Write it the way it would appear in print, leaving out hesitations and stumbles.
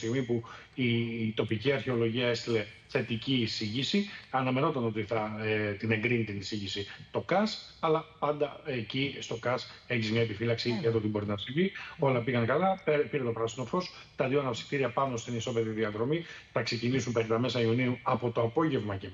στιγμή που η τοπική αρχαιολογία έστειλε θετική εισήγηση. Αναμενόταν ότι θα την εγκρίνει την εισήγηση το ΚΑΣ, αλλά πάντα εκεί στο ΚΑΣ έχει μια επιφύλαξη για το τι μπορεί να συμβεί. Όλα πήγαν καλά, πήρε το πράσινο φως. Τα δύο αναψυκτήρια πάνω στην ισόπεδη διαδρομή θα ξεκινήσουν περί τα μέσα Ιουνίου από το απόγευμα και